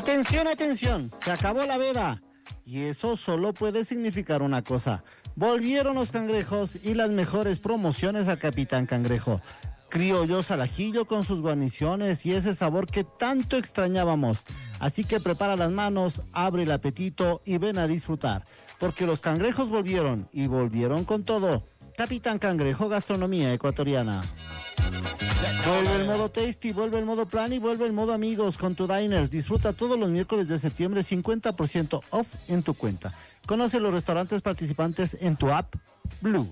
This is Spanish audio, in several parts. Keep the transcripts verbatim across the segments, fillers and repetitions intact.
Atención, atención, se acabó la veda. Y eso solo puede significar una cosa. Volvieron los cangrejos y las mejores promociones a Capitán Cangrejo. Criollos al ajillo con sus guarniciones y ese sabor que tanto extrañábamos. Así que prepara las manos, abre el apetito y ven a disfrutar. Porque los cangrejos volvieron y volvieron con todo. Capitán Cangrejo, gastronomía ecuatoriana. Vuelve el modo tasty, vuelve el modo plan y vuelve el modo amigos con tu diners. Disfruta todos los miércoles de septiembre cincuenta por ciento off en tu cuenta. Conoce los restaurantes participantes en tu app Blue.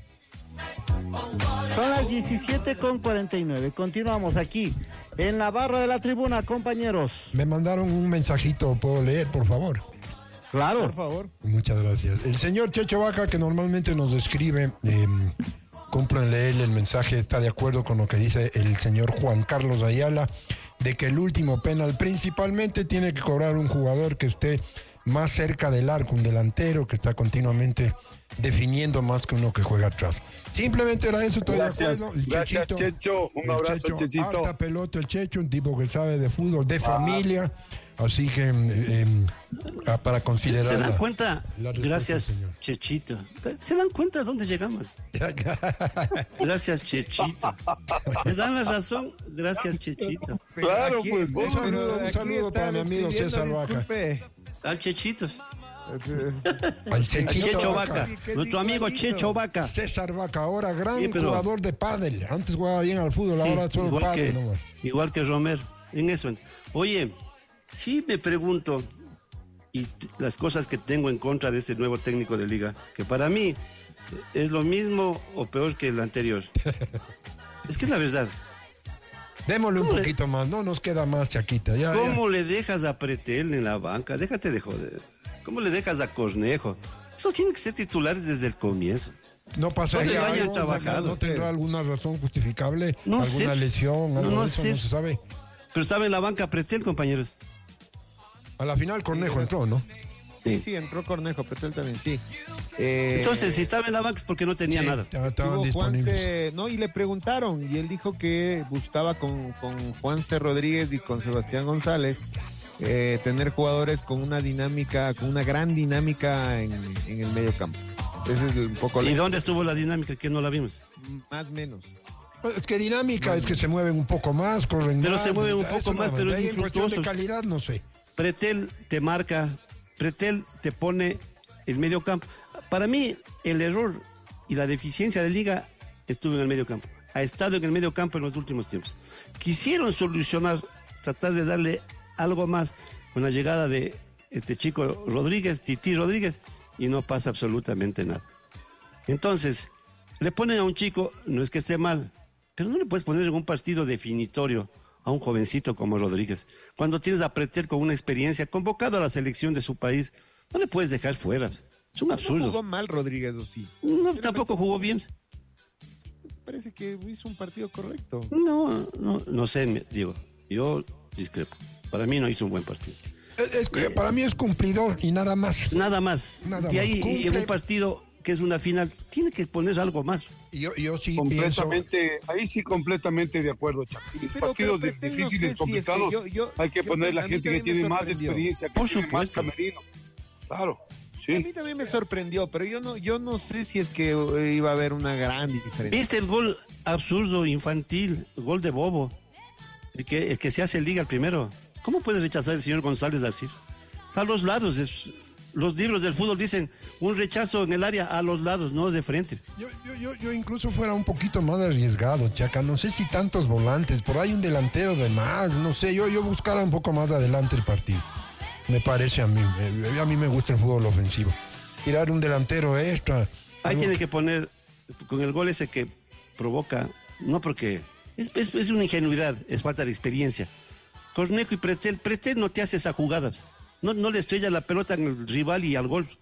Son las diecisiete con cuarenta y nueve. Continuamos aquí en la barra de la tribuna, compañeros. Me mandaron un mensajito, ¿puedo leer, por favor? Claro. Por favor. Muchas gracias. El señor Checho Vaca, que normalmente nos escribe, eh, cumplan leerle el mensaje, está de acuerdo con lo que dice el señor Juan Carlos Ayala, de que el último penal principalmente tiene que cobrar un jugador que esté más cerca del arco, un delantero que está continuamente definiendo más que uno que juega atrás. Simplemente era eso, estoy gracias, de acuerdo. El gracias, Chechito, Checho. Un abrazo, Checho, Chechito. Alta pelota, el Checho, un tipo que sabe de fútbol, de ah. familia. Así que, eh, eh, para considerar. ¿Se dan la, cuenta? La Gracias, Chechito. ¿Se dan cuenta de dónde llegamos? Gracias, Chechito. ¿Me dan la razón? Gracias, Chechito. Claro, aquí, pues. Un saludo, un saludo para mi amigo César Vaca. Al Chechito. Al Chechito Checho Vaca. Vaca. Nuestro amigo Checho Vaca. César Vaca, ahora gran sí, pero... jugador de pádel. Antes jugaba bien al fútbol, sí, ahora solo pádel nomás. Igual que Romer. En eso. Oye, sí me pregunto, y t- las cosas que tengo en contra de este nuevo técnico de liga, que para mí es lo mismo o peor que el anterior. Es que es la verdad. Démosle un poquito le... más, no nos queda más, Chaquita. Ya, ¿Cómo ya. le dejas a Pretel en la banca? Déjate de joder. ¿Cómo le dejas a Cornejo? Eso tiene que ser titulares desde el comienzo. No pasaría no algo, trabajado. no tendrá alguna razón justificable, no alguna sé. lesión, algo no, no de eso sé. no se sabe. Pero estaba en la banca Pretel, compañeros. A la final Cornejo sí, entró, ¿no? Sí, sí, entró Cornejo, Pretel también, sí. Eh, Entonces, si estaba en la banca es porque no tenía sí, nada. Ya estaban disponibles. Juanse, no, y le preguntaron, y él dijo que buscaba con, con Juanse Rodríguez y con Sebastián González eh, tener jugadores con una dinámica, con una gran dinámica en, en el medio campo. Ese es un poco. ¿Y dónde estuvo la dinámica que no la vimos? Más o menos. Pues es que dinámica más es que se mueven un poco más, corren pero más. Pero se mueven un poco más, pero es en cuestión de calidad, no sé. Pretel te marca, Pretel te pone el medio campo. Para mí, el error y la deficiencia de Liga estuvo en el medio campo. Ha estado en el medio campo en los últimos tiempos. Quisieron solucionar, tratar de darle algo más con la llegada de este chico Rodríguez, Titi Rodríguez, y no pasa absolutamente nada. Entonces, le ponen a un chico, no es que esté mal, pero no le puedes poner en un partido definitorio a un jovencito como Rodríguez. Cuando tienes a Pretel con una experiencia, convocado a la selección de su país, no le puedes dejar fuera. Es un absurdo. No jugó mal Rodríguez, o sí. No, tampoco jugó bien. Parece que hizo un partido correcto. No, no, no sé, digo, yo discrepo. Para mí no hizo un buen partido. Es, es que para mí es cumplidor y nada más. Nada más. Nada y más. ahí Cumple. en un partido que es una final, tiene que poner algo más. Y yo, yo sí completamente, pienso... ahí sí completamente de acuerdo, Chaco. Sí, pero, partidos pero, pero, difíciles, no sé complicados, si es que yo, yo, hay que yo, poner la gente que tiene más experiencia, que Por tiene supuesto. más camerino. Claro. Sí. A mí también me sorprendió, pero yo no, yo no sé si es que iba a haber una gran diferencia. ¿Viste el gol absurdo, infantil, el gol de bobo? El que, el que se hace en liga el primero. ¿Cómo puede rechazar el señor González así? A los lados, es, los libros del fútbol dicen un rechazo en el área a los lados, no de frente. Yo, yo, yo, yo incluso fuera un poquito más arriesgado, Chaca. No sé si tantos volantes, por ahí un delantero de más, no sé, yo, yo buscara un poco más adelante el partido. Me parece a mí, a mí me gusta el fútbol ofensivo. Tirar un delantero extra. Ahí algo... tiene que poner, con el gol ese que provoca, no porque, es, es, es una ingenuidad, es falta de experiencia. Cornejo y Pretel, Pretel no te hace esa jugada, no, no le estrella la pelota en el rival y al gol.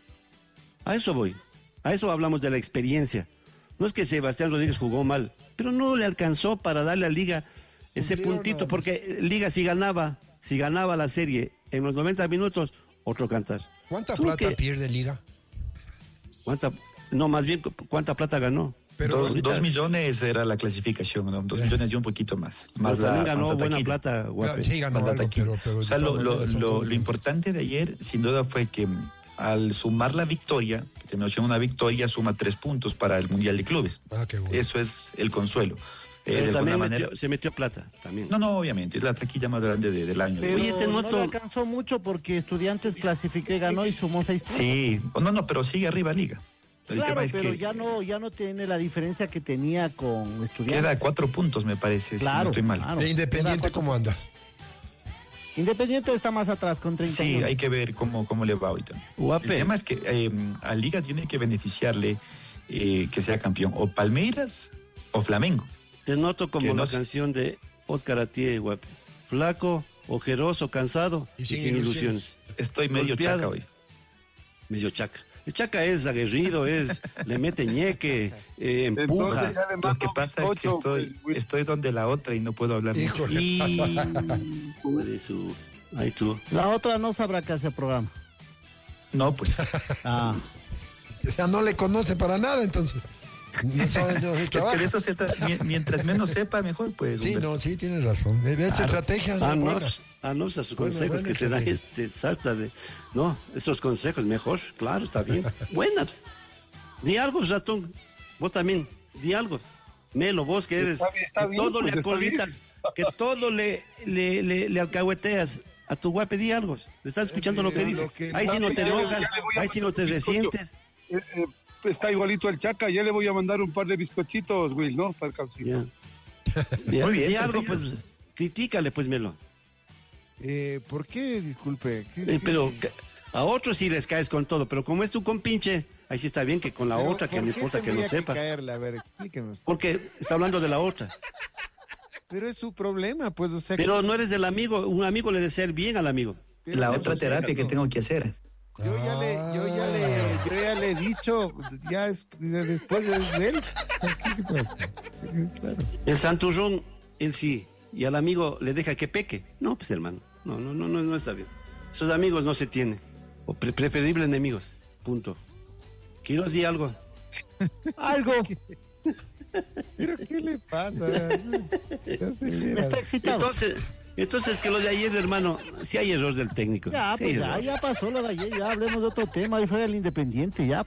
A eso voy, a eso hablamos de la experiencia. No es que Sebastián Rodríguez jugó mal, pero no le alcanzó para darle a Liga ese Cumplió puntito, porque Liga si ganaba, si ganaba la serie en los noventa minutos, otro cantar. ¿Cuánta plata que, pierde Liga? ¿Cuánta? No, más bien, ¿cuánta plata ganó? Pero dos, ahorita- dos millones era la clasificación, ¿no? Dos Eh. millones y un poquito más. Más Pero también la, ganó más la buena taquilla. plata, guape. sí, ganó Más la algo, taquilla. pero, pero O sea, de lo, todas lo, maneras son lo- dos lo millones. importante de ayer, sin duda, fue que mm, al sumar la victoria, que terminó siendo una victoria, suma tres puntos para el Mundial de Clubes. Ah, qué bueno. Eso es el consuelo. Eh, Pero de también alguna metió- manera. se metió plata, también. No, no, obviamente, es la taquilla más grande de- del año. Pero Oye, te no noto- le alcanzó mucho porque Estudiantes clasificó y ganó y sumó seis puntos. Sí, no, no, pero sigue arriba Liga. El Claro, tema es pero que ya no, ya no tiene la diferencia que tenía con Estudiantes. queda cuatro puntos, me parece, si no Claro, estoy mal. claro. ¿De Independiente Queda cómo anda? Independiente está más atrás con treinta y Sí, uno. hay que ver cómo, cómo le va ahorita. El Guape. tema es que eh, a Liga tiene que beneficiarle eh, que sea campeón o Palmeiras o Flamengo. Te noto como Que no la sé. canción de Oscar Atié, guape. Flaco, ojeroso, cansado y sin, ilusiones. Estoy medio Golpeado. chaca hoy. Medio chaca. El chaca es aguerrido, es, le mete ñeque, eh, empuja. Entonces ya le Lo mando que pasa es que bizcocho, estoy, pues, güey. estoy donde la otra y no puedo hablar mucho. Híjole. Y... Joder, su... Ahí tú. La otra no sabrá qué hace programa. No, pues. Ah, O sea, no le conoce para nada, entonces. No sabe de dónde Es que trabaja. de eso se trata. Mi- Mientras menos sepa, mejor, pues. Sí, Humberto. no, sí, tienes razón. Es estrategia. Ah, no, no, buena. ah, no, esos Buena, consejos buena que se dan estrategia. este sarta de... No, esos consejos, mejor, claro, está bien. Buena, pues. Di algo, ratón. Vos también, di algo. Melo, vos que eres... Está bien, está que bien, todo pues, le está apolitas, que todo le, le, le, le alcahueteas. A tu guape di algo. Le estás escuchando lo que Eh, dices. lo que- Ahí sí no te Ya le- ya enojas, le voy a ahí sí no te mandar un bizcocho. resientes. Eh, eh, está igualito el Chaca, ya le voy a mandar un par de bizcochitos, Will, ¿no? Para el calcito. Ya. Ya, Muy bien, di algo, perfecto. pues, critícale, pues, Melo. Eh, ¿Por qué? Disculpe. ¿qué- Eh, qué- pero ca- a otros sí les caes con todo, pero como es tu compinche, ahí sí está bien que con la pero otra, que ¿por no qué importa que no tendría sepa. caerle? A ver, explíqueme usted. Porque está hablando de la otra. Pero es su problema, pues, o sea... Pero no eres del amigo, un amigo le desea el bien al amigo. pero La no, otra o sea, terapia que no. tengo que hacer. Yo ya le, yo ya le, yo ya le he dicho, ya es, ya después es de él. ¿Qué pasa? Claro. El santurrón, él sí, y al amigo le deja que peque. No, pues hermano, no, no, no, no, no está bien. Esos amigos no se tienen. O pre- preferible enemigos. Punto. Quiero decir algo. algo. ¿Pero qué le pasa? Ya acelera. Está excitado. Entonces, entonces que lo de ayer, hermano, sí hay error del técnico. Ya, Sí pues hay ya, error. ya pasó lo de ayer, ya hablemos de otro tema, hoy fue el Independiente, ya.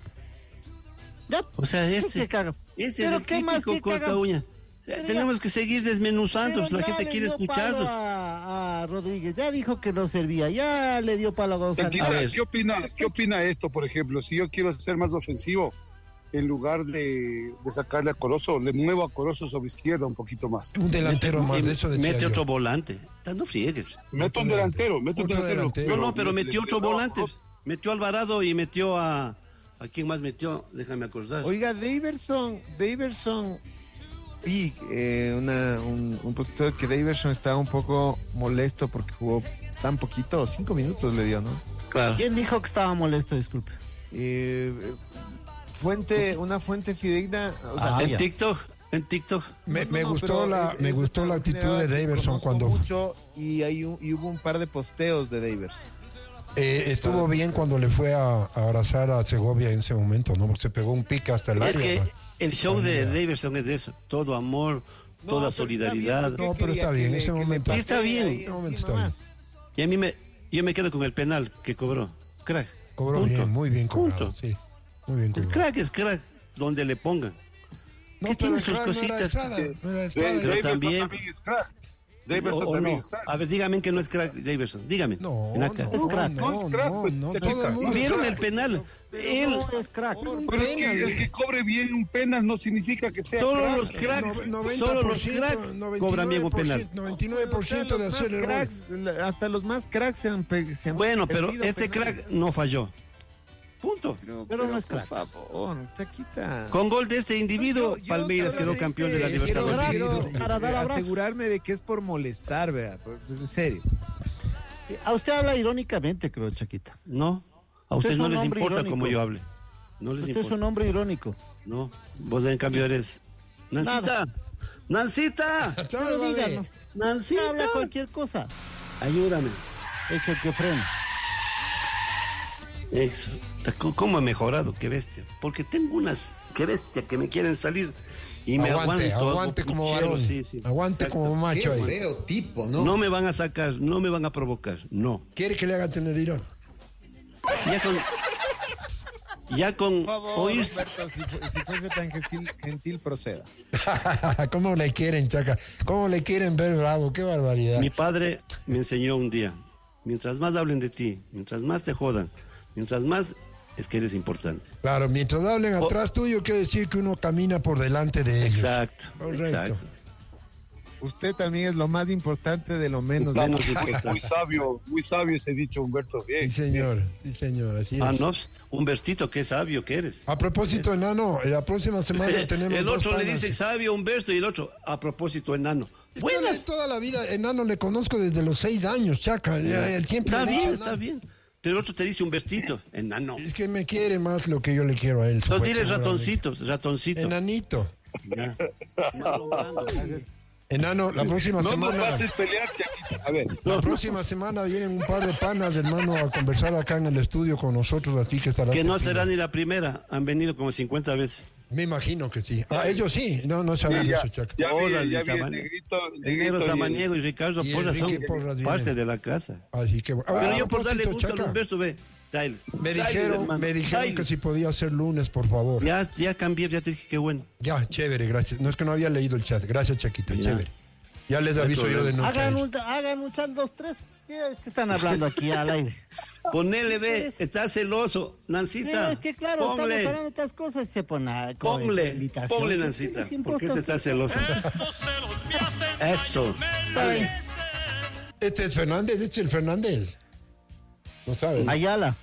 Ya, O sea, ¿qué este, caga? este ¿Pero es el qué más típico que caga? corta uña. Pero ya- Tenemos que seguir desmenuzando, Pero pues, la ya gente le quiere dio escucharlos. palo A, a Rodríguez, ya dijo que no servía, ya le dio palo a González. Tranquila, A ver. ¿qué opina, ¿qué opina esto, por ejemplo? Si yo quiero ser más ofensivo, en lugar de, de sacarle a Corozo, le muevo a Corozo sobre izquierda un poquito más. Un delantero Mete- más de eso decía Mete yo. otro volante. No friegues. Meto un delantero, meto un Otro delantero. delantero. No, no, pero le- metió le- otro le- volante. Metió a Alvarado y metió a... ¿A quién más metió? Déjame acordar. Oiga, Daverson, Daverson, vi eh, una, un, un posteo que Daverson estaba un poco molesto porque jugó tan poquito, cinco minutos le dio, ¿no? Claro. ¿Quién dijo que estaba molesto? Disculpe. Eh, fuente, una fuente fidedigna, o sea, Ah, En ya. TikTok, en TikTok. Me, no, me no, gustó pero la, es- me es gustó la una actitud de general que Daverson conozco cuando mucho y, hay un- y hubo un par de posteos de Daverson. eh, estuvo bien cuando le fue a, a abrazar a Segovia en ese momento, ¿no? Porque se pegó un pique hasta el Es área. que ¿no? el show de Mira. Daverson es de eso. Todo amor, No, toda pero solidaridad. está bien, No, pero está quería bien, que ese le- que le momento. patee Sí, está bien. ahí En ese momento encima está bien. más. Y a mí me, yo me quedo con el penal que cobró. Crack. Cobró Punto. bien, muy bien cobrado. Punto. Sí, muy bien El cobrado. crack es crack, donde le pongan. No, ¿Qué pero tiene el sus crack no era cositas? Estrada, no era De- Estrada. Pero Daverson también- también es crack. O, Daverson o también no. es crack. A ver, dígame que no es crack Daverson. Dígame. No, Ven acá. no, Es crack. no, No es crack, no, pues, no, se todo quita. el mundo es ¿Vieron crack. el penal? Él, No, es crack. Un Pero es que penal. el que cobre bien un penal no significa que sea solo crack. los cracks, No- solo los 90%, cracks cobran bien un penal. noventa y nueve por ciento de Los hacer más el gol. cracks, la- hasta los más cracks se han, pe- se han Bueno, pero perdido este penales. crack no falló. Punto. Pero, Pero no es por crack. favor, Chaquita. Con gol de este individuo, Yo- yo Palmeiras quedó solamente campeón de la quiero- Libertadores. quiero, Para dar eh, abrazo. asegurarme de que es por molestar, vea, pues, en serio. A usted habla irónicamente, creo, Chaquita. No, a Usted ustedes es no un les hombre importa irónico. cómo yo hable. No les Usted es importa. un hombre irónico. No, vos en cambio eres... Nancita, Nancita, Pero Sálvame. díganos, Nancita. habla cualquier cosa. Ayúdame. Hecho el que frena. Eso. ¿Cómo he mejorado? Qué bestia. Porque tengo unas qué bestia que me quieren salir. Y me aguante, aguanto. aguante como puchero, varón. sí, sí. Aguante Exacto. como macho Qué ahí. feo tipo, ¿no? No me van a sacar, no me van a provocar, no. ¿Quiere que le haga tener irón? Ya con... Ya con Por favor, oír... Roberto, si, fu- si fuese tan gentil, gentil, proceda. ¿Cómo le quieren, Chaca? ¿Cómo le quieren ver bravo? Qué barbaridad. Mi padre me enseñó un día, mientras más hablen de ti, mientras más te jodan, mientras más es que eres importante. Claro, mientras hablen Oh. atrás tuyo, quiere decir que uno camina por delante de ellos. Exacto, Correcto. exacto. Usted también es lo más importante de lo menos. Menos Muy, importante. muy sabio, muy sabio ese dicho, Humberto. Sí, Bien. señor. Sí, señor. Así Ah, es. no, un verstito, qué sabio que eres. A propósito, enano, la próxima semana tenemos El dos otro le panas. dice sabio Humberto y el otro, a propósito, enano. Toda, Buenas. toda la vida, enano, le conozco desde los seis años, Chaca. Ya, él siempre Está le ha dicho bien, enano. está bien. Pero el otro te dice un vestito, enano. Es que me quiere más lo que yo le quiero a él. Entonces diles supuestamente. ratoncitos, ratoncito. Enanito. Ya. No, nombrando. Enano, la próxima No nos semana. haces pelear, Chaquito. A ver, La próxima semana vienen un par de panas, hermano, a conversar acá en el estudio con nosotros, así que estará. Que no tranquilo. será ni la primera, han venido como cincuenta veces. Me imagino que sí. Ah, ellos sí. No, no saben ya, eso, Chaca. ya Porras vi, y ya vi el Samaniego. negrito, el Negro negrito y el- Samaniego y Ricardo y Porras son Enrique Porras viene. parte de la casa. Así que bueno. Pero Ah, yo a por darle propósito, gusto a Chaca, Humberto, ve, tráeles. Me Tráeles, dijeron, hermano, me dijeron tráeles. que si podía ser lunes, por favor. Ya, Ya, ya cambié, ya te dije que bueno. chévere, gracias. No es que no había leído el chat. Gracias, Chaquito, Ya. chévere. Ya les aviso yo de noche. Hagan un, hagan un chat dos, tres. ¿Qué qué están hablando aquí al aire? Ponele, ve, está celoso, Nancita. Pero es que claro, estamos ponle, hablando de otras cosas y se pone a- con ponle, invitación. ponle, ¿Qué Nancita. les ¿Por qué importa se a está ustedes? celosa? Eso. Dale. Este es Fernández, este es el Fernández. No saben. Ayala.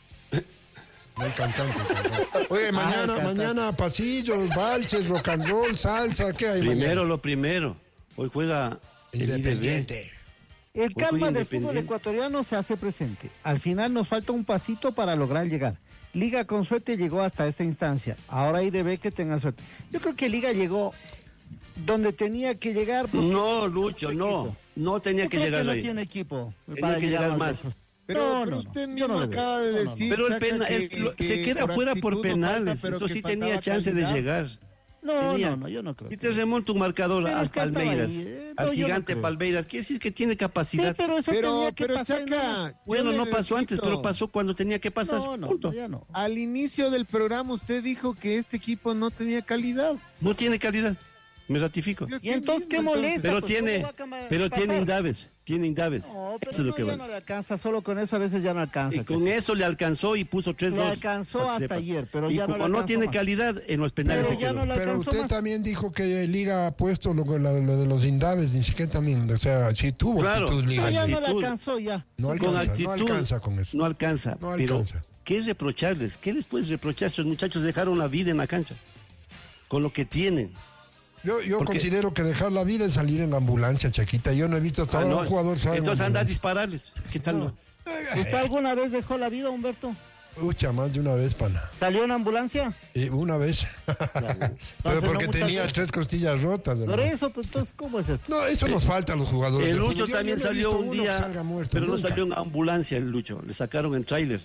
No, el cantante. el cantante. Oye, mañana, el cantante. mañana pasillos, valses, rock and roll, salsa, ¿qué hay Primero mañana? lo primero. Hoy juega el líder B. Independiente. El Hoy calma fue del fútbol Independiente. ecuatoriano se hace presente. Al final nos falta un pasito para lograr llegar. Liga con suerte llegó hasta esta instancia. Ahora hay de ver que tenga suerte. Yo creo que Liga llegó donde tenía que llegar. porque No, Lucho, no. No tenía yo que creo llegar no ahí. tiene equipo. Tenía para que llegar más. lejos. Pero, No, pero no, usted no, mismo yo no le veo. acaba de No, no, no. decir, Pero el Chaca, pena, que- el- que- lo- que se queda fuera por actitud no falta, penales. pero Entonces sí que tenía faltaba chance de calidad. llegar. No, Tenía. no, no, yo no creo. Y que- te remonta un marcador Pero al es que estaba Palmeiras, ahí, eh, al no, yo no gigante creo. Palmeiras. Quiere decir que tiene Sí, capacidad. pero eso Pero, tenía que pero pasar. nada más. Chaca, Bueno, yo le no pasó antes, repito, pero pasó cuando tenía que pasar. No, no, Punto. no, ya no. Al inicio del programa usted dijo que este equipo no tenía calidad. No tiene calidad. Me ratifico. Yo Y entonces, ¿qué mismo, molesta? Pero pues, tiene, ¿cómo va a cama- pero tiene pasar? Indaves, tiene Indaves. No, pero Eso es lo no, que ya vale. no le alcanza, solo con eso a veces ya no alcanza. Y con Chaca. eso le alcanzó y puso tres Le dos. alcanzó para que hasta sepa. ayer, pero y ya no como le no alcanzó tiene más. calidad, en los penales Pero se ya quedó. no le Pero alcanzó usted más. también dijo que Liga ha puesto lo, lo- lo de los Indaves, ni siquiera también, o sea, sí tuvo Claro. actitud Liga. No, ya no le actitud. alcanzó ya. No Con alcanza, actitud. no alcanza con eso. No alcanza. No pero, alcanza. ¿qué reprocharles? ¿Qué les puedes reprochar? Estos muchachos dejaron la vida en la cancha. Con lo que tienen. Yo, yo Porque- considero que dejar la vida es salir en ambulancia, Chaquita. Yo no he visto hasta Ah, ahora no, un jugador sabe en entonces anda a ambulancia. dispararles. ¿Qué tal? No. ¿Usted alguna vez dejó la vida, Humberto? Pucha, más de una vez, pana. ¿Salió en ambulancia? Eh, una vez. Pero Entonces, porque no muchas tenía veces. tres costillas rotas. Por hermano. eso, pues entonces, ¿cómo es esto? No, eso nos falta a los jugadores. El de Lucho fútbol. Yo- yo también no he salió visto un uno que día, salga muerto, pero no nunca. salió en ambulancia el Lucho. Le sacaron en tráiler.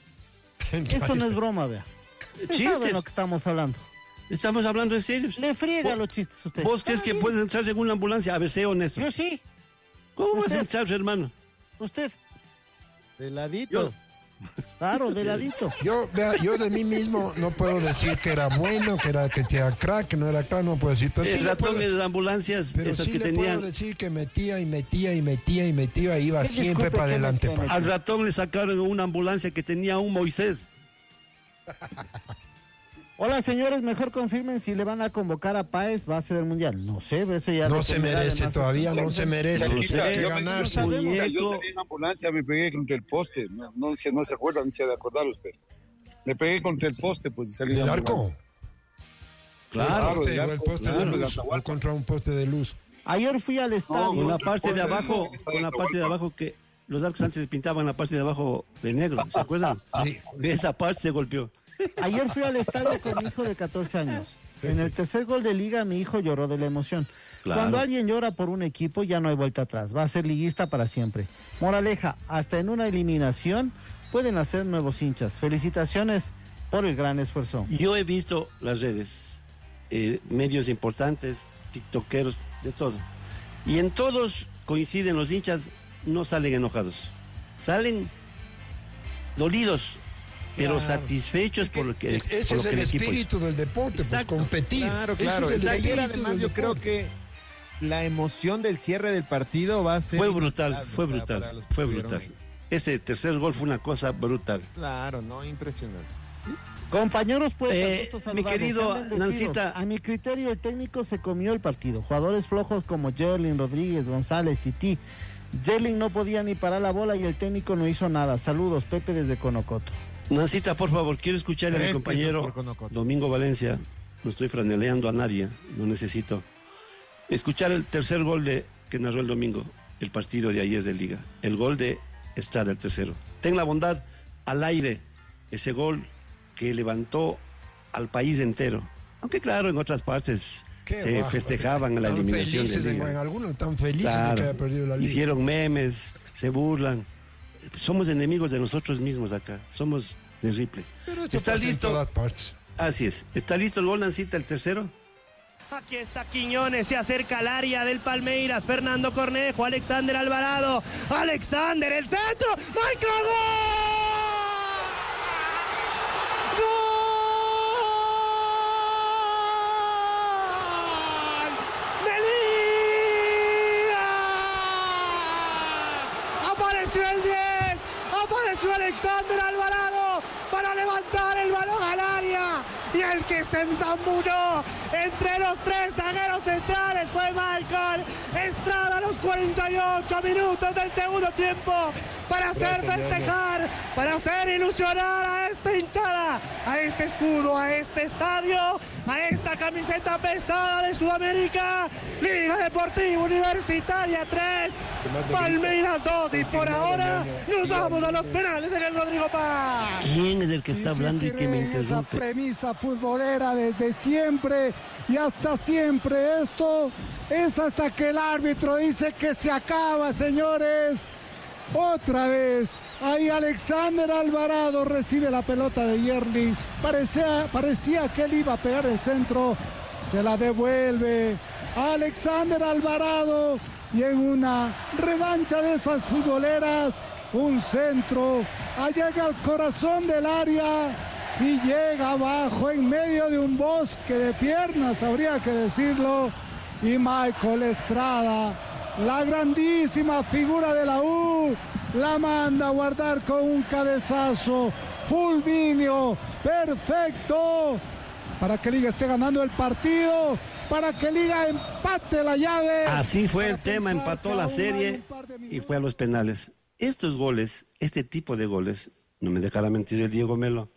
Eso no es broma, vea. Usted sabe Chistes. de lo que estamos hablando. Estamos hablando en serio. Le friega Vos- los chistes usted. ¿Vos crees que puedes entrar en una ambulancia? A ver, sé honesto. Yo sí, ¿Cómo vas a Usted. entrar, hermano? usted. De ladito. Yo. Claro, de ladito. Yo, vea, yo de mí mismo no puedo decir que era bueno, que era que era crack, que no era crack, no puedo decir. Pero sí El le ratón puedo- en las ambulancias, pero esas sí que le tenían. puedo decir que metía y metía y metía y metía, iba ¿Qué siempre disculpe para que adelante. me- pana. Al ratón le sacaron en una ambulancia que tenía un Moisés. Hola, señores, mejor confirmen si le van a convocar a Páez, base del Mundial. No sé, eso ya... No se dependerá de merece más- todavía, no se merece. No Tiene sé. que Yo me- ganarse. yo- sabemos. Yo Muñeco. salí en ambulancia, me pegué contra el poste. No, no, se, no se acuerda, no se ha de acordar usted. Me pegué contra el poste, pues y salí en ¿Del arco? ambulancia. Claro. El poste, del o el arco, poste claro, de de luz, Atahualpa. o contra un poste de luz. Ayer fui al estadio. Con la Otro parte de poste, abajo, está con la en parte de Atahualpa. abajo que los arcos antes se pintaban la parte de abajo de negro, ¿se acuerdan? Sí. Esa parte se golpeó. Ayer fui al estadio con mi hijo de catorce años. En el tercer gol de liga mi hijo lloró de la emoción. Claro. Cuando alguien llora por un equipo ya no hay vuelta atrás. Va a ser liguista para siempre. Moraleja, hasta en una eliminación pueden hacer nuevos hinchas. Felicitaciones por el gran esfuerzo. Yo he visto las redes, eh, medios importantes, tiktokeros, de todo. Y en todos coinciden los hinchas, no salen enojados. Salen dolidos, pero claro. satisfechos por lo que, es, ese por lo es que el el equipo espíritu del deporte, Exacto. pues competir. Claro, claro. Ese es el Ayer espíritu además del yo creo deporte. que la emoción del cierre del partido va a ser... Fue brutal, inigualable, fue o sea, brutal, para los que fue estuvieron brutal. ahí. Ese tercer gol fue una cosa brutal. Claro, no, impresionante. Compañeros, pues, Eh, gusto mi saludarlos. querido Sean bendecidos. Nancita. A mi criterio, el técnico se comió el partido. Jugadores flojos como Jerling, Rodríguez, González, Tití. Jerling no podía ni parar la bola y el técnico no hizo nada. Saludos, Pepe desde Conocoto. Nancita, por favor, quiero escucharle a mi Tres compañero pisos por Conocoto. Domingo Valencia. No estoy franeleando a nadie, no necesito. Escuchar el tercer gol de que narró el domingo, el partido de ayer de Liga. El gol de Estrada, el tercero. Ten la bondad al aire, ese gol que levantó al país entero. Aunque claro, en otras partes Qué se bajo, festejaban la tan eliminación de felices en, Liga. en algunos tan felices de Claro, que haya perdido la Liga. hicieron memes, se burlan. Somos enemigos de nosotros mismos acá. Somos de Ripley. Pero esto ¿Está pasa en listo? todas partes. Así es. ¿Está listo el gol, Nancita, el tercero? Aquí está Quiñones, se acerca al área del Palmeiras, Fernando Cornejo, Alexander Alvarado, Alexander, el centro, Michael, ¡gol! ¡Gol! ¡De Liga! Apareció el diez, apareció Alexander Alvarado para levantar el balón al área. Y el que se enzambulló entre los tres zagueros centrales fue Michael Estrada a los cuarenta y ocho minutos del segundo tiempo para hacer festejar, para hacer ilusionar a esta hinchada, a este escudo, a este estadio, a esta camiseta pesada de Sudamérica. Liga Deportiva Universitaria tres, Palmeiras dos y por ahora nos vamos a los penales en el Rodrigo Paz. ¿Quién es el que está hablando y que me Insistiré en esa interrumpe? premisa futbolera desde siempre y hasta siempre. Esto es hasta que el árbitro dice que se acaba, señores. Otra vez, ahí Alexander Alvarado recibe la pelota de Jerling. Parecía, parecía que él iba a pegar el centro. Se la devuelve Alexander Alvarado y en una revancha de esas futboleras, un centro, llega al corazón del área y llega abajo en medio de un bosque de piernas, habría que decirlo, y Michael Estrada, la grandísima figura de la U, la manda a guardar con un cabezazo fulmineo, perfecto, para que Liga esté ganando el partido, para que Liga empate la llave. Así fue el para tema, pensar empató que la aún hay serie un par de y minutos. fue a los penales. Estos goles, este tipo de goles, no me dejará mentir el Diego Melo,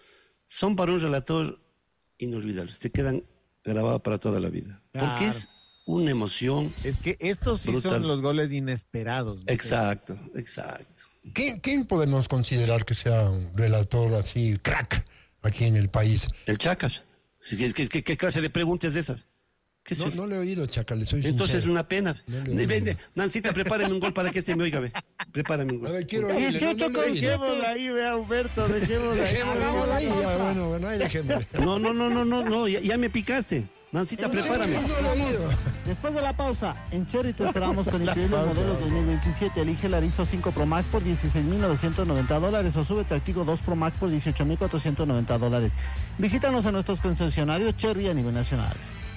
son para un relator inolvidables, te quedan grabados para toda la vida. Claro. Porque es una emoción. Es que estos sí Brutal. son los goles inesperados. ¿no? Exacto, exacto. ¿Quién, quién podemos considerar que sea un relator así, crack, aquí en el país? El Chacas. ¿Qué, qué, qué- qué clase de preguntas es esa? ¿Qué es No, eso? no le he oído, Chacal, le soy Entonces es sincero. una pena. No le Ve- oí. ve- Nancita, prepárame un gol para que este me oiga, ve. Prepárame un A gol. ver, quiero oírle. dieciocho no, no le he oído. Dejémosla ahí, vea, Humberto, dejémosla ahí. Dejémoslo ahí, ya, bueno, bueno, ahí dejémoslo. No, no, no, no, no, no, ya, ya me picaste. Nancita, prepárame. No lo he oído. Después de la pausa, en Cherry te esperamos con increíbles modelos dos mil veintisiete. Elige el Arizo cinco Pro Max por dieciséis mil novecientos noventa dólares o súbete al Tigo dos Pro Max por dieciocho mil cuatrocientos noventa dólares. Visítanos en nuestros concesionarios Cherry a nivel nacional.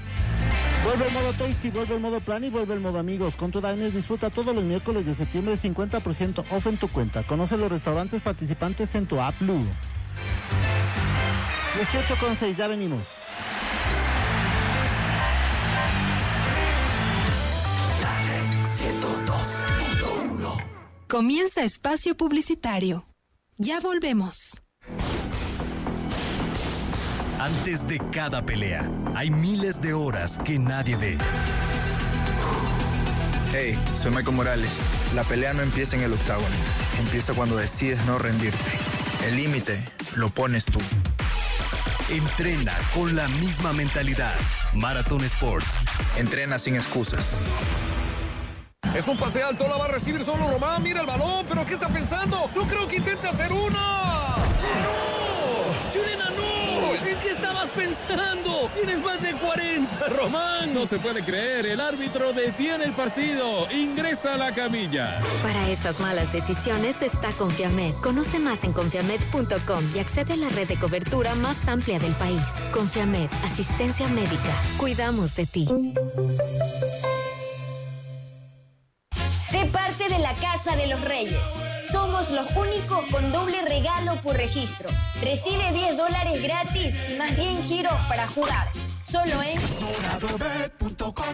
Vuelve el modo Tasty, vuelve el modo Plan y vuelve el modo Amigos. Con tu Diners disfruta todos los miércoles de septiembre cincuenta por ciento off en tu cuenta. Conoce los restaurantes participantes en tu app Ludo. dieciocho con seis, ya venimos. Comienza espacio publicitario. Ya volvemos. Antes de cada pelea, hay miles de horas que nadie ve. Hey, soy Michael Morales. La pelea no empieza en el octágono. Empieza cuando decides no rendirte. El límite lo pones tú. Entrena con la misma mentalidad. Marathon Sports. Entrena sin excusas. Es un pase alto, la va a recibir solo Román. Mira el balón, pero ¿qué está pensando? Yo creo que intenta hacer una. ¡No! ¡Chilena, no! ¿En qué estabas pensando? Tienes más de cuarenta, Román. No se puede creer, el árbitro detiene el partido. Ingresa a la camilla. Para estas malas decisiones está Confiamed. Conoce más en confiamed punto com y accede a la red de cobertura más amplia del país. Confiamed, asistencia médica. Cuidamos de ti. Sé parte de la Casa de los Reyes. Somos los únicos con doble regalo por registro. Recibe diez dólares gratis y más diez giros para jugar. Solo en doradobet punto com.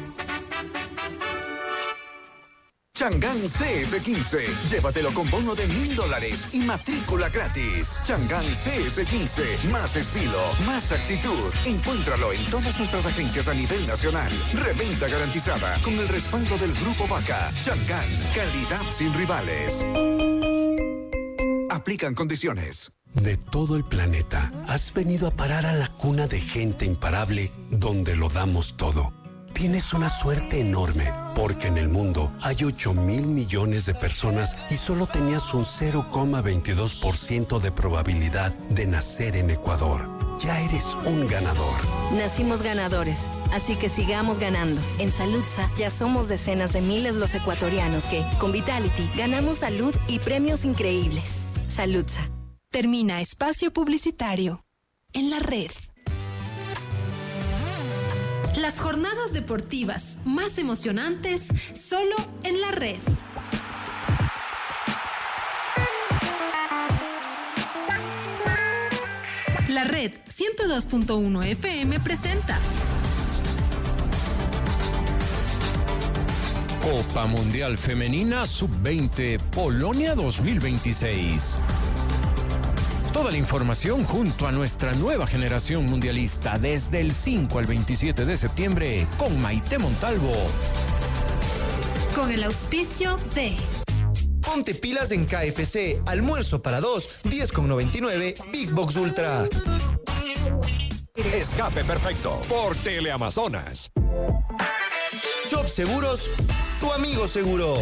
Chang'an C S quince. Llévatelo con bono de mil dólares y matrícula gratis. Chang'an C S quince. Más estilo, más actitud. Encuéntralo en todas nuestras agencias a nivel nacional. Reventa garantizada con el respaldo del Grupo Vaca. Chang'an. Calidad sin rivales. Aplican condiciones. De todo el planeta, has venido a parar a la cuna de gente imparable donde lo damos todo. Tienes una suerte enorme, porque en el mundo hay ocho mil millones de personas y solo tenías un cero coma veintidós por ciento de probabilidad de nacer en Ecuador. Ya eres un ganador. Nacimos ganadores, así que sigamos ganando. En Saludsa ya somos decenas de miles los ecuatorianos que, con Vitality, ganamos salud y premios increíbles. Saludsa. Termina espacio publicitario. En la red. Las jornadas deportivas más emocionantes solo en la red. La red ciento dos punto uno F M presenta Copa Mundial Femenina sub veinte Polonia dos mil veintiséis. Toda la información junto a nuestra nueva generación mundialista desde el cinco al veintisiete de septiembre con Maite Montalvo. Con el auspicio de Ponte pilas en K F C, almuerzo para dos, diez con noventa y nueve, Big Box Ultra. Escape perfecto por Teleamazonas. Job Seguros, tu amigo seguro.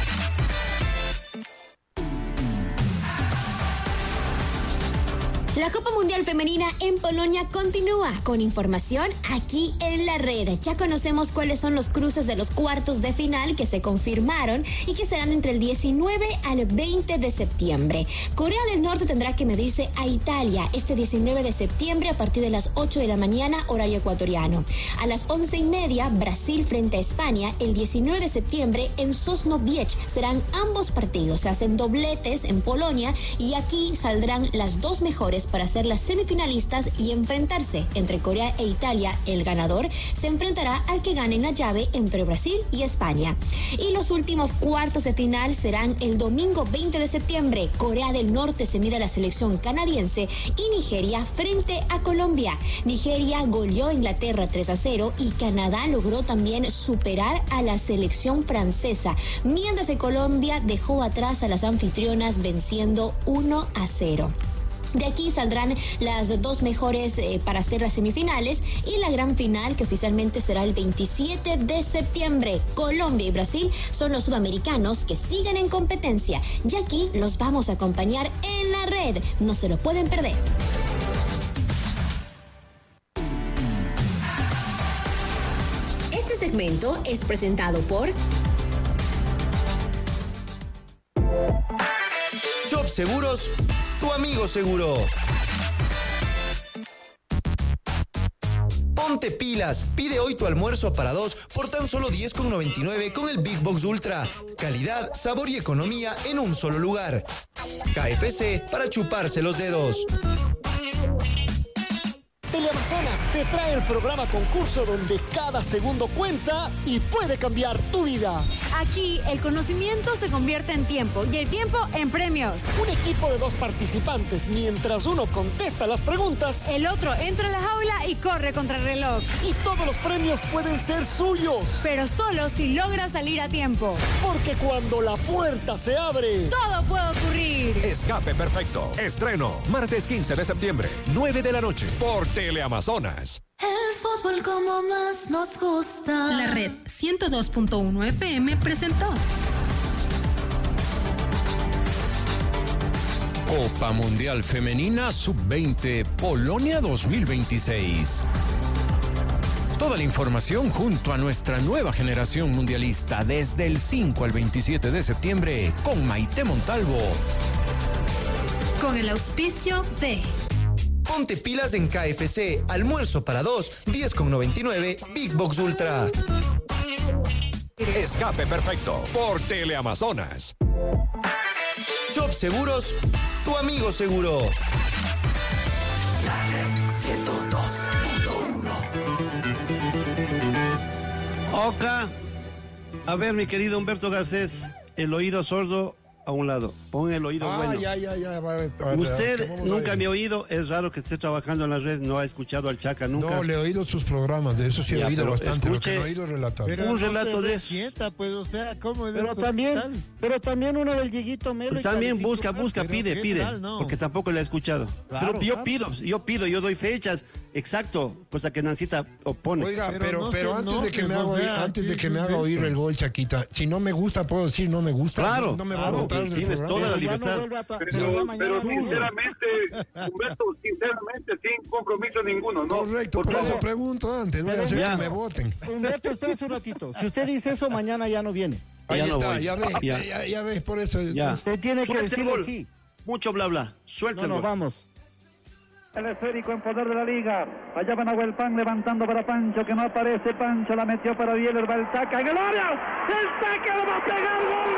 La Copa Mundial Femenina en Polonia continúa con información aquí en la red. Ya conocemos cuáles son los cruces de los cuartos de final que se confirmaron y que serán entre el diecinueve al veinte de septiembre. Corea del Norte tendrá que medirse a Italia este diecinueve de septiembre a partir de las ocho de la mañana, horario ecuatoriano. A las once y media, Brasil frente a España el diecinueve de septiembre en Sosnowiec. Serán ambos partidos, se hacen dobletes en Polonia y aquí saldrán las dos mejores para ser las semifinalistas y enfrentarse entre Corea e Italia. El ganador se enfrentará al que gane en la llave entre Brasil y España. Y los últimos cuartos de final serán el domingo veinte de septiembre. Corea del Norte se mide a la selección canadiense y Nigeria frente a Colombia. Nigeria goleó a Inglaterra tres a cero y Canadá logró también superar a la selección francesa, mientras que Colombia dejó atrás a las anfitrionas venciendo uno a cero. De aquí saldrán las dos mejores eh, para hacer las semifinales y la gran final que oficialmente será el veintisiete de septiembre. Colombia y Brasil son los sudamericanos que siguen en competencia y aquí los vamos a acompañar en la red. No se lo pueden perder. Este segmento es presentado por Job Seguros, tu amigo seguro. Ponte pilas, pide hoy tu almuerzo para dos por tan solo diez con noventa y nueve con el Big Box Ultra. Calidad, sabor y economía en un solo lugar. K F C para chuparse los dedos. Teleamazonas te trae el programa concurso donde cada segundo cuenta y puede cambiar tu vida. Aquí el conocimiento se convierte en tiempo y el tiempo en premios. Un equipo de dos participantes, mientras uno contesta las preguntas, el otro entra a la jaula y corre contra el reloj. Y todos los premios pueden ser suyos. Pero solo si logra salir a tiempo. Porque cuando la puerta se abre, todo puede ocurrir. Escape perfecto. Estreno martes quince de septiembre, nueve de la noche por Teleamazonas. El fútbol como más nos gusta. La red ciento dos punto uno F M presentó Copa Mundial Femenina sub veinte Polonia dos mil veintiséis. Toda la información junto a nuestra nueva generación mundialista desde el cinco al veintisiete de septiembre con Maite Montalvo. Con el auspicio de... Ponte pilas en K F C. Almuerzo para dos, diez con noventa y nueve, Big Box Ultra. Escape perfecto por Teleamazonas. Shop Seguros, tu amigo seguro. ciento dos punto uno. Oca. A ver, mi querido Humberto Garcés, el oído sordo a un lado. Pon el oído ah, bueno. ya, ya, ya. Va, va, va, Usted nunca me ha oído. Es raro que esté trabajando en la red. No ha escuchado al Chaca nunca. No, le he oído sus programas. De eso sí he ya, oído bastante. Escuche, lo que no he oído relatar. Pero un no relato se de eso. Sienta, pues, o sea, ¿cómo es Pero esto? también, ¿Qué tal? pero también uno del Dieguito Melo. Pues y también califico busca, más. busca, pero pide, ¿qué pide. tal? No. Porque tampoco le he escuchado. Claro, pero yo claro. pido, yo pido, yo doy fechas. Exacto. Cosa que Nancita opone. Oiga, Pero pero, no pero se antes de que me enoje, haga o oír, sea, antes de ¿qué que me es haga oír esto? el gol, Chaquita, si no me gusta, puedo decir no me gusta. Claro, no, no me va claro, a votar del tienes programa. toda la Ya no libertad. vuelva a tra- Pero, pero mañana pero no viene. sinceramente, Humberto, sinceramente, sin compromiso ninguno, ¿no? Correcto, Por por eso favor. pregunto antes, voy a hacer Ya. que me voten. Humberto, espérese un ratito. Si usted dice eso, mañana ya no viene. Ahí Ya no está, voy. ya ves, Ya. ya, ya ves, por eso. Ya. Usted tiene que Suelta el decirle gol. sí. Mucho bla bla. Suelta No, el no, gol. vamos. El esférico en poder de la liga. Allá va Nahuel Pan levantando para Pancho, que no aparece. Pancho la metió para Bieler, va el saca en el área. El saque lo va a pegar. ¡Gol!